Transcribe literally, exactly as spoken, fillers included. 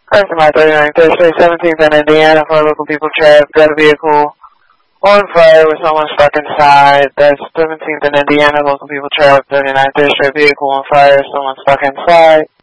Customer thirty-nine Thursday, seventeenth in Indiana, for local people trapped. Got a vehicle on fire with someone stuck inside. That's seventeenth in Indiana, local people trapped. thirty-nine Thursday, vehicle on fire, someone stuck inside.